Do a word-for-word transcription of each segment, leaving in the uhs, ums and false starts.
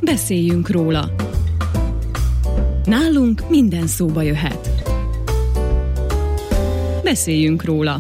Beszéljünk róla. Nálunk minden szóba jöhet. Beszéljünk róla.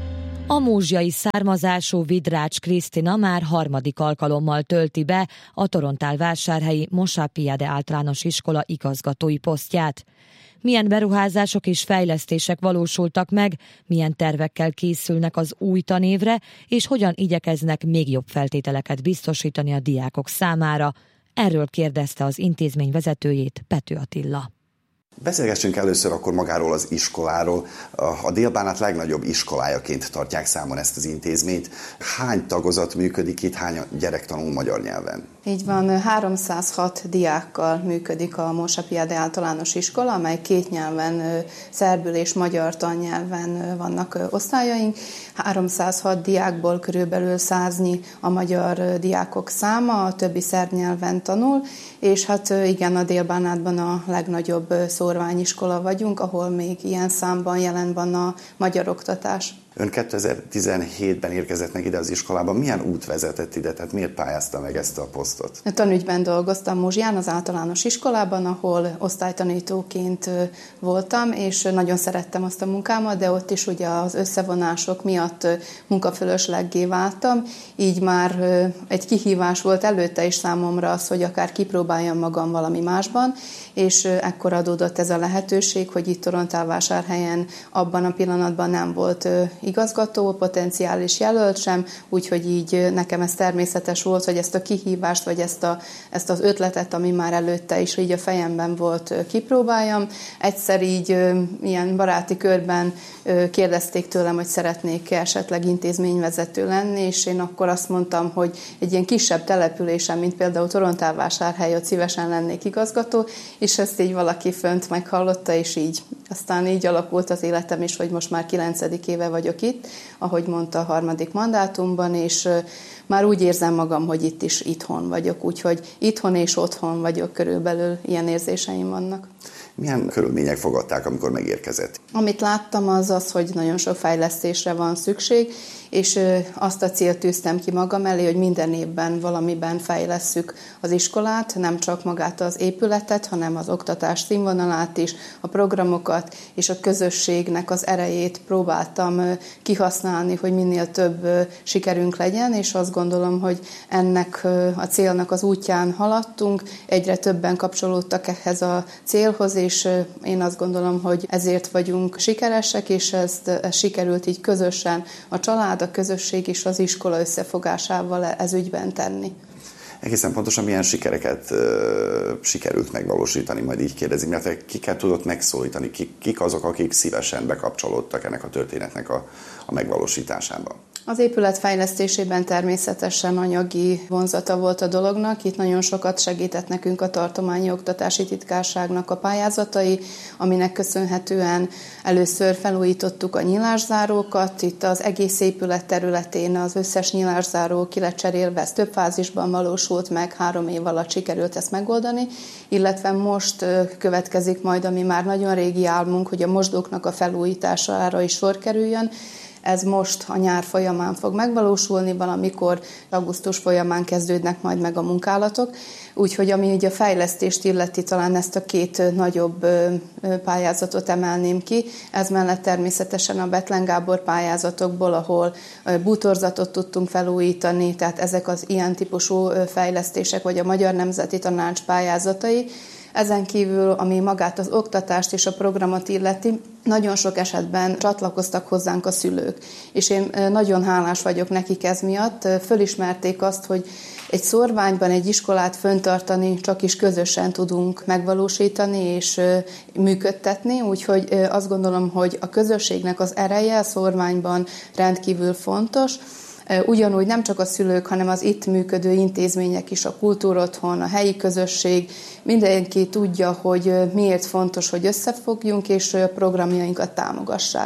A múzsiai származású Vidrács Krisztina már harmadik alkalommal tölti be a torontálvásárhelyi Mosapiade általános iskola igazgatói posztját. Milyen beruházások és fejlesztések valósultak meg, milyen tervekkel készülnek az új tanévre, és hogyan igyekeznek még jobb feltételeket biztosítani a diákok számára. Erről kérdezte az intézmény vezetőjét Pető Attila. Beszélgessünk először akkor magáról az iskoláról. A Dél-Bánát legnagyobb iskolájaként tartják számon ezt az intézményt. Hány tagozat működik itt, hány gyerek tanul magyar nyelven? Így van, háromszázhat diákkal működik a Mosapiade általános iskola, amely két nyelven, szerbül és magyar tannyelven vannak osztályaink. háromszázhat diákból körülbelül száznyi a magyar diákok száma, a többi szerb nyelven tanul, és hát igen, a Dél-Bánátban a legnagyobb szórványiskola vagyunk, ahol még ilyen számban jelen van a magyar oktatás. Ön kétezer-tizenhétben érkezett meg ide az iskolában. Milyen út vezetett ide, tehát miért pályázta meg ezt a posztot? Tanügyben dolgoztam Muzsján, az általános iskolában, ahol osztálytanítóként voltam, és nagyon szerettem azt a munkámat, de ott is ugye az összevonások miatt munkafölösleggé váltam, így már egy kihívás volt előtte is számomra az, hogy akár kipróbáljam magam valami másban, és ekkor adódott ez a lehetőség, hogy itt Torontálvásárhelyen abban a pillanatban nem volt igazgató, potenciális jelölt sem, úgyhogy így nekem ez természetes volt, hogy ezt a kihívást, vagy ezt, a, ezt az ötletet, ami már előtte is így a fejemben volt, kipróbáljam. Egyszer így ilyen baráti körben kérdezték tőlem, hogy szeretnék esetleg intézményvezető lenni, és én akkor azt mondtam, hogy egy ilyen kisebb településen, mint például Torontálvásárhely, ott szívesen lennék igazgató, és ezt így valaki fönt meghallotta, és így aztán így alakult az életem is, hogy most már kilencedik éve vagyok itt, ahogy mondta, a harmadik mandátumban, és már úgy érzem magam, hogy itt is itthon vagyok, úgyhogy itthon és otthon vagyok, körülbelül ilyen érzéseim vannak. Milyen körülmények fogadták, amikor megérkezett? Amit láttam, az az, hogy nagyon sok fejlesztésre van szükség, és azt a célt tűztem ki magam elé, hogy minden évben valamiben fejlesszük az iskolát, nem csak magát az épületet, hanem az oktatás színvonalát is, a programokat és a közösségnek az erejét próbáltam kihasználni, hogy minél több sikerünk legyen, és azt gondolom, hogy ennek a célnak az útján haladtunk, egyre többen kapcsolódtak ehhez a célhoz, és én azt gondolom, hogy ezért vagyunk sikeresek, és ezt, ezt sikerült így közösen a család, a közösség és az iskola összefogásával ez ügyben tenni. Egészen pontosan milyen sikereket uh, sikerült megvalósítani, majd így kérdezi, mert kiket tudott megszólítani, kik, kik azok, akik szívesen bekapcsolódtak ennek a történetnek a, a megvalósításába? Az épület fejlesztésében természetesen anyagi vonzata volt a dolognak. Itt nagyon sokat segített nekünk a tartományi oktatási titkárságnak a pályázatai, aminek köszönhetően először felújítottuk a nyilászárókat. Itt az egész épület területén az összes nyilászáró ki lett cserélve, ez több fázisban valósult meg, három év alatt sikerült ezt megoldani, illetve most következik majd, ami már nagyon régi álmunk, hogy a mosdóknak a felújítására is sor kerüljön. Ez most a nyár folyamán fog megvalósulni, valamikor augusztus folyamán kezdődnek majd meg a munkálatok. Úgyhogy ami így a fejlesztést illeti, talán ezt a két nagyobb pályázatot emelném ki. Ez mellett természetesen a Bethlen Gábor pályázatokból, ahol bútorzatot tudtunk felújítani, tehát ezek az ilyen típusú fejlesztések, vagy a Magyar Nemzeti Tanács pályázatai. Ezen kívül, ami magát az oktatást és a programot illeti, nagyon sok esetben csatlakoztak hozzánk a szülők. És én nagyon hálás vagyok nekik ez miatt. Fölismerték azt, hogy egy szórványban egy iskolát föntartani csak is közösen tudunk megvalósítani és működtetni, úgyhogy azt gondolom, hogy a közösségnek az ereje a szórványban rendkívül fontos. Ugyanúgy nem csak a szülők, hanem az itt működő intézmények is, a kultúrotthon, a helyi közösség, mindenki tudja, hogy miért fontos, hogy összefogjunk, és a programjainkat támogassák.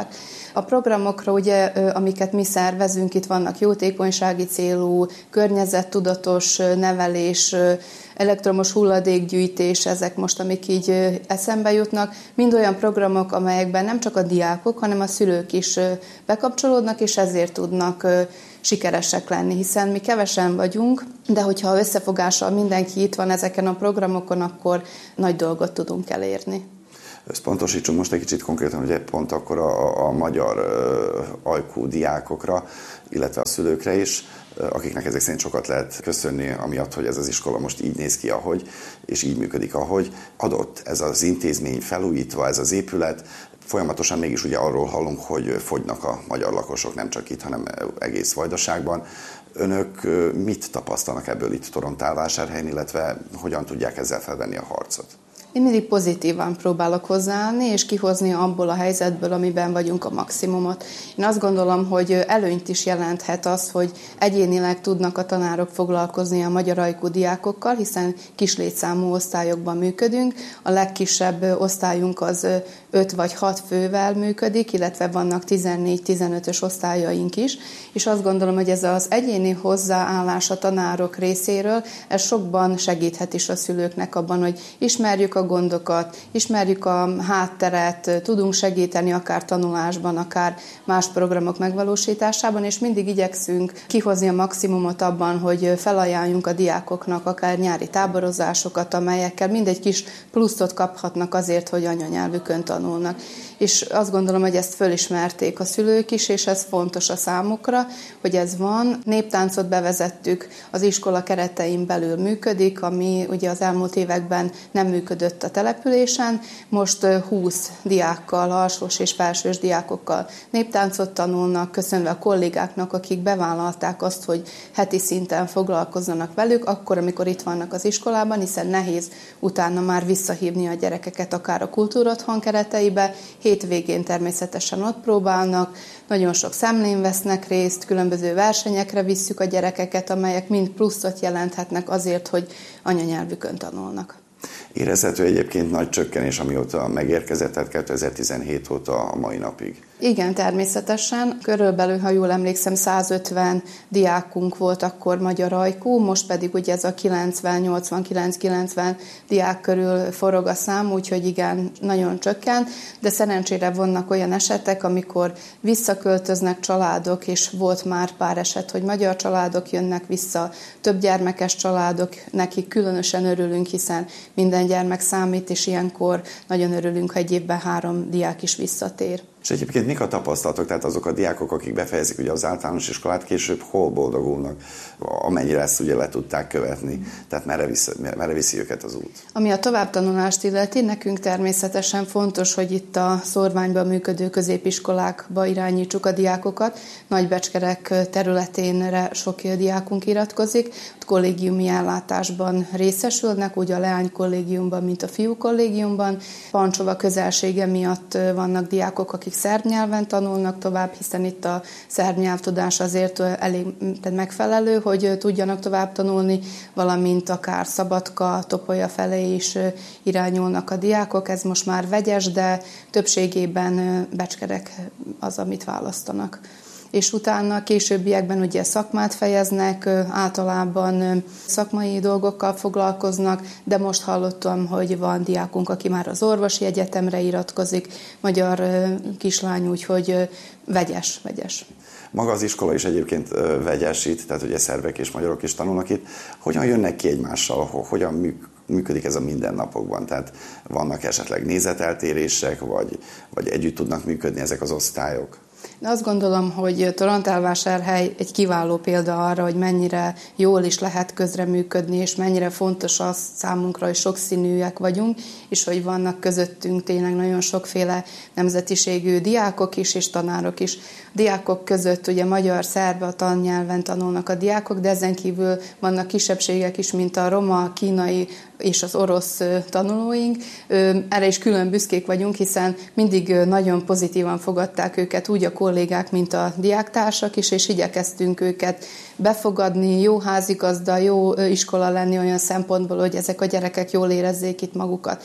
A programokra, ugye, amiket mi szervezünk, itt vannak jótékonysági célú, környezettudatos nevelés, elektromos hulladékgyűjtés, ezek most, amik így eszembe jutnak, mind olyan programok, amelyekben nem csak a diákok, hanem a szülők is bekapcsolódnak, és ezért tudnak sikeresek lenni, hiszen mi kevesen vagyunk, de hogyha összefogással mindenki itt van ezeken a programokon, akkor nagy dolgot tudunk elérni. Összpontosítsunk most egy kicsit konkrétan, ugye pont akkor a, a magyar uh, ajkú diákokra, illetve a szülőkre is, uh, akiknek ezek szerint sokat lehet köszönni, amiatt, hogy ez az iskola most így néz ki, ahogy, és így működik, ahogy. Adott ez az intézmény felújítva, ez az épület, folyamatosan mégis ugye arról hallunk, hogy fogynak a magyar lakosok, nem csak itt, hanem egész Vajdaságban. Önök mit tapasztalnak ebből itt Torontálvásárhelyen, illetve hogyan tudják ezzel felvenni a harcot? Én mindig pozitívan próbálok hozzáállni, és kihozni abból a helyzetből, amiben vagyunk a maximumot. Én azt gondolom, hogy előnyt is jelenthet az, hogy egyénileg tudnak a tanárok foglalkozni a magyar ajkú diákokkal, hiszen kis létszámú osztályokban működünk. A legkisebb osztályunk az öt vagy hat fővel működik, illetve vannak tizennégy-tizenötös osztályaink is, és azt gondolom, hogy ez az egyéni hozzáállás a tanárok részéről, ez sokban segíthet is a szülőknek abban, hogy ismerjük a gondokat, ismerjük a hátteret, tudunk segíteni akár tanulásban, akár más programok megvalósításában, és mindig igyekszünk kihozni a maximumot abban, hogy felajánljunk a diákoknak akár nyári táborozásokat, amelyekkel mindegy kis pluszot kaphatnak azért, hogy anyanyelvükön tanulnak. És azt gondolom, hogy ezt fölismerték a szülők is, és ez fontos a számukra, hogy ez van. Néptáncot bevezettük, az iskola keretein belül működik, ami ugye az elmúlt években nem működött a településen. Most húsz diákkal, alsós és felsős diákokkal néptáncot tanulnak, köszönve a kollégáknak, akik bevállalták azt, hogy heti szinten foglalkozzanak velük, akkor, amikor itt vannak az iskolában, hiszen nehéz utána már visszahívni a gyerekeket akár a kultúrotthon kereteibe. Hétvégén természetesen ott próbálnak, nagyon sok szemlén vesznek részt, különböző versenyekre visszük a gyerekeket, amelyek mind pluszot jelenthetnek azért, hogy anyanyelvükön tanulnak. Érezhető egyébként nagy csökkenés, amióta megérkezett, tehát kétezer-tizenhét óta a mai napig. Igen, természetesen. Körülbelül, ha jól emlékszem, százötven diákunk volt akkor magyar ajkú, most pedig ugye ez a kilencven, nyolcvankilenc kilencven diák körül forog a szám, úgyhogy igen, nagyon csökkent, de szerencsére vannak olyan esetek, amikor visszaköltöznek családok, és volt már pár eset, hogy magyar családok jönnek vissza, több gyermekes családok, nekik különösen örülünk, hiszen minden gyermek számít, és ilyenkor nagyon örülünk, ha egy évben három diák is visszatér. És egyébként mik a tapasztalatok? Tehát azok a diákok, akik befejezik ugye az általános iskolát, később hol boldogulnak, amennyire ezt ugye le tudták követni? Tehát merre viszi, merre viszi őket az út? Ami a továbbtanulást illeti, nekünk természetesen fontos, hogy itt a szórványban működő középiskolákba irányítsuk a diákokat. Nagybecskerek területénre sok diákunk iratkozik, kollégiumi ellátásban részesülnek, úgy a leány kollégiumban, mint a fiú kollégiumban. Pancsova közelsége miatt vannak diákok, akik szerb nyelven tanulnak tovább, hiszen itt a szerb nyelvtudás azért elég megfelelő, hogy tudjanak tovább tanulni, valamint akár Szabadka, Topolya felé is irányulnak a diákok. Ez most már vegyes, de többségében Becskerek az, amit választanak. És utána későbbiekben ugye szakmát fejeznek, általában szakmai dolgokkal foglalkoznak, de most hallottam, hogy van diákunk, aki már az orvosi egyetemre iratkozik, magyar kislány, úgyhogy vegyes, vegyes. Maga az iskola is egyébként vegyes itt, tehát ugye szerbek és magyarok is tanulnak itt. Hogyan jönnek ki egymással? Hogyan működik ez a mindennapokban? Tehát vannak esetleg nézeteltérések, vagy, vagy együtt tudnak működni ezek az osztályok? De azt gondolom, hogy Torontálvásárhely egy kiváló példa arra, hogy mennyire jól is lehet közreműködni, és mennyire fontos az számunkra, hogy sokszínűek vagyunk, és hogy vannak közöttünk tényleg nagyon sokféle nemzetiségű diákok is, és tanárok is. A diákok között ugye magyar, szerb, a tannyelven tanulnak a diákok, de ezen kívül vannak kisebbségek is, mint a roma, kínai és az orosz tanulóink. Erre is külön büszkék vagyunk, hiszen mindig nagyon pozitívan fogadták őket úgy a kollégák, mint a diáktársak is, és igyekeztünk őket befogadni, jó házigazda, jó iskola lenni olyan szempontból, hogy ezek a gyerekek jól érezzék itt magukat.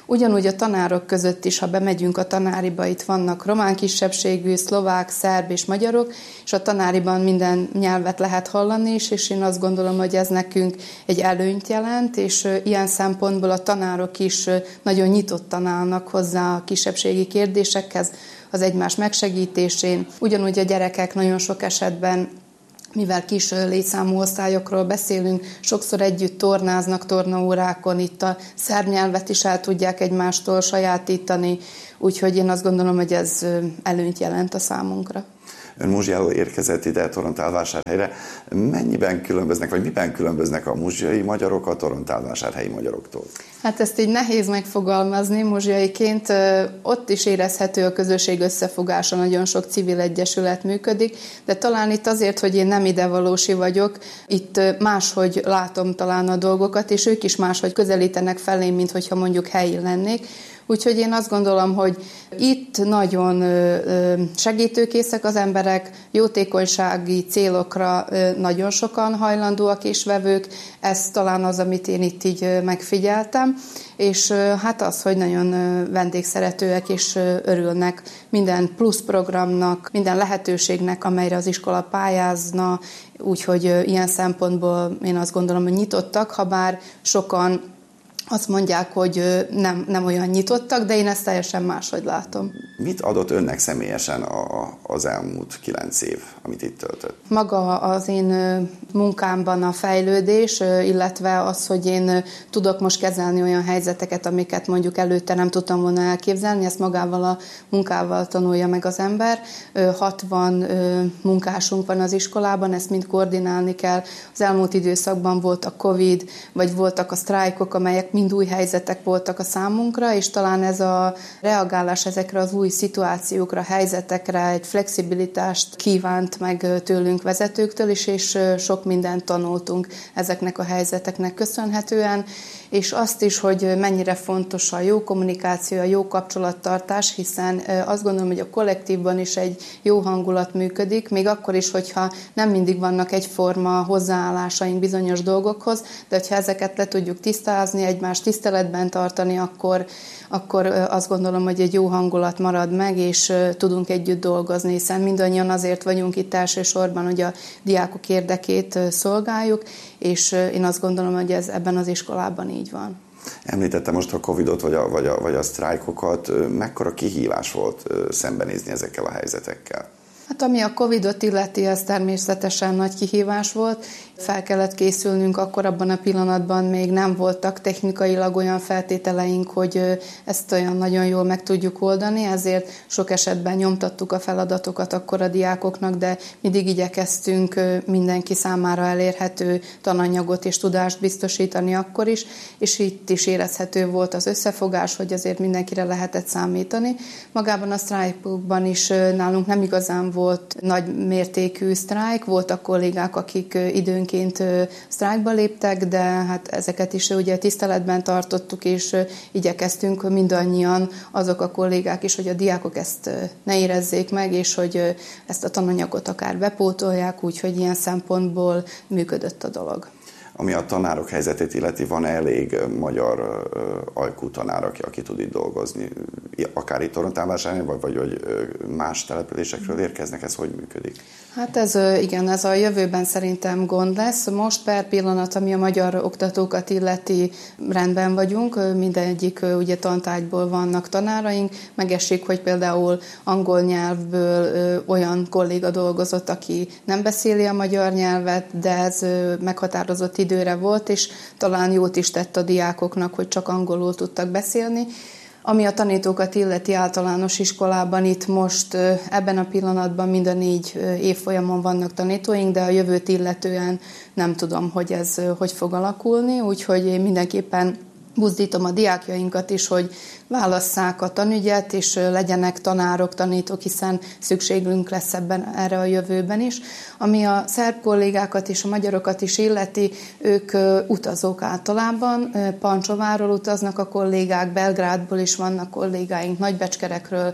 Ugyanúgy a tanárok között is, ha bemegyünk a tanáriba, itt vannak román kisebbségű, szlovák, szerb és magyarok, és a tanáriban minden nyelvet lehet hallani is, és én azt gondolom, hogy ez nekünk egy előnyt jelent, és ilyen szempontból a tanárok is nagyon nyitottan állnak hozzá a kisebbségi kérdésekhez, az egymás megsegítésén. Ugyanúgy a gyerekek nagyon sok esetben, mivel kis létszámú osztályokról beszélünk, sokszor együtt tornáznak tornaórákon, itt a szerb nyelvet is el tudják egymástól sajátítani, úgyhogy én azt gondolom, hogy ez előnyt jelent a számunkra. Ön Muzsiáról érkezett ide Torontálvásárhelyre. Mennyiben különböznek, vagy miben különböznek a muzsiai magyarok a torontálvásárhelyi magyaroktól? Hát ezt így nehéz megfogalmazni muzsiaiként. Ott is érezhető a közösség összefogása, nagyon sok civil egyesület működik, de talán itt azért, hogy én nem idevalósi vagyok, itt máshogy látom talán a dolgokat, és ők is máshogy közelítenek felém, mint hogyha mondjuk helyi lennék. Úgyhogy én azt gondolom, hogy itt nagyon segítőkészek az emberek, jótékonysági célokra nagyon sokan hajlandóak és vevők. Ez talán az, amit én itt így megfigyeltem. És hát az, hogy nagyon vendégszeretőek és örülnek minden plusz programnak, minden lehetőségnek, amelyre az iskola pályázna. Úgyhogy ilyen szempontból én azt gondolom, hogy nyitottak, ha bár sokan azt mondják, hogy nem, nem olyan nyitottak, de én ezt teljesen máshogy látom. Mit adott önnek személyesen a, az elmúlt kilenc év, amit itt töltött? Maga az én munkámban a fejlődés, illetve az, hogy én tudok most kezelni olyan helyzeteket, amiket mondjuk előtte nem tudtam volna elképzelni, ezt magával a munkával tanulja meg az ember. hatvan munkásunk van az iskolában, ezt mind koordinálni kell. Az elmúlt időszakban volt a Covid, vagy voltak a sztrájkok, amelyek mind új helyzetek voltak a számunkra, és talán ez a reagálás ezekre az új szituációkra, helyzetekre egy flexibilitást kívánt meg tőlünk vezetőktől is, és sok mindent tanultunk ezeknek a helyzeteknek köszönhetően, és azt is, hogy mennyire fontos a jó kommunikáció, a jó kapcsolattartás, hiszen azt gondolom, hogy a kollektívban is egy jó hangulat működik, még akkor is, hogyha nem mindig vannak egyforma hozzáállásaink bizonyos dolgokhoz, de hogyha ezeket le tudjuk tisztázni, egymást tiszteletben tartani, akkor, akkor azt gondolom, hogy egy jó hangulat marad meg, és tudunk együtt dolgozni, hiszen mindannyian azért vagyunk itt elsősorban, hogy a diákok érdekét szolgáljuk, és én azt gondolom, hogy ez ebben az iskolában így van. Említette most a Covidot, vagy a, vagy a, vagy a sztrájkokat. Mekkora kihívás volt szembenézni ezekkel a helyzetekkel? Hát ami a Covidot illeti, ez természetesen nagy kihívás volt. Fel kellett készülnünk, akkor abban a pillanatban még nem voltak technikailag olyan feltételeink, hogy ezt olyan nagyon jól meg tudjuk oldani, ezért sok esetben nyomtattuk a feladatokat akkor a diákoknak, de mindig igyekeztünk mindenki számára elérhető tananyagot és tudást biztosítani akkor is, és itt is érezhető volt az összefogás, hogy azért mindenkire lehetett számítani. Magában a sztrájkokban is nálunk nem igazán volt nagy mértékű sztrájk, voltak kollégák, akik időnként sztrájkba léptek, de hát ezeket is ugye tiszteletben tartottuk, és igyekeztünk mindannyian, azok a kollégák is, hogy a diákok ezt ne érezzék meg, és hogy ezt a tananyagot akár bepótolják, úgyhogy ilyen szempontból működött a dolog. Ami a tanárok helyzetét illeti, van elég magyar ajkú tanár, aki, aki tud itt dolgozni, akár itt Torontálvásárhelyen, vagy, vagy hogy más településekről érkeznek, ez hogy működik? Hát ez igen, ez a jövőben szerintem gond lesz. Most per pillanat, ami a magyar oktatókat illeti, rendben vagyunk, mindegyik ugye tantárgyból vannak tanáraink, megesik, hogy például angol nyelvből olyan kolléga dolgozott, aki nem beszéli a magyar nyelvet, de ez meghatározott időre volt, és talán jót is tett a diákoknak, hogy csak angolul tudtak beszélni. Ami a tanítókat illeti általános iskolában, itt most ebben a pillanatban mind a négy évfolyamon vannak tanítóink, de a jövőt illetően nem tudom, hogy ez hogy fog alakulni, úgyhogy én mindenképpen buzdítom a diákjainkat is, hogy válasszák a tanügyet, és legyenek tanárok, tanítók, hiszen szükségünk lesz ebben erre a jövőben is. Ami a szerb kollégákat és a magyarokat is illeti, ők utazók általában, Pancsováról utaznak a kollégák, Belgrádból is vannak kollégáink, Nagybecskerekről,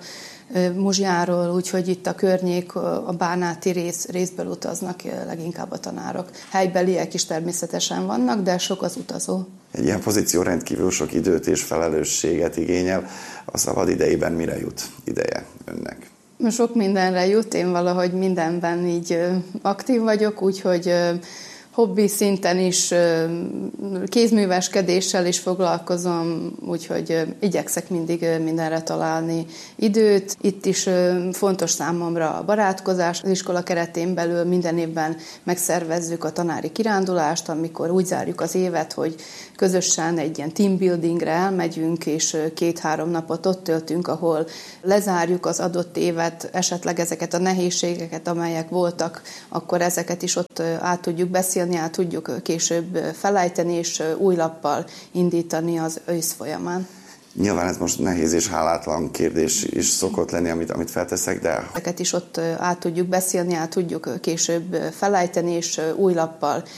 Muzsjáról, úgyhogy itt a környék, a bánáti rész, részből utaznak leginkább a tanárok. Helybeliek is természetesen vannak, de sok az utazó. Egy ilyen pozíció rendkívül sok időt és felelősséget igényel. A szabad idejében mire jut ideje önnek? Sok mindenre jut, én valahogy mindenben így aktív vagyok, úgyhogy hobbi szinten is, kézműveskedéssel is foglalkozom, úgyhogy igyekszek mindig mindenre találni időt. Itt is fontos számomra a barátkozás. Az iskola keretén belül minden évben megszervezzük a tanári kirándulást, amikor úgy zárjuk az évet, hogy közösen egy ilyen teambuildingre elmegyünk, és két-három napot ott töltünk, ahol lezárjuk az adott évet, esetleg ezeket a nehézségeket, amelyek voltak, akkor ezeket is ott át tudjuk beszélni, át tudjuk később felejteni, és új lappal indítani az ősz folyamán. Nyilván ez most nehéz és hálátlan kérdés is szokott lenni, amit, amit felteszek, de... Ezeket is ott át tudjuk beszélni, át tudjuk később felejteni, és új lappal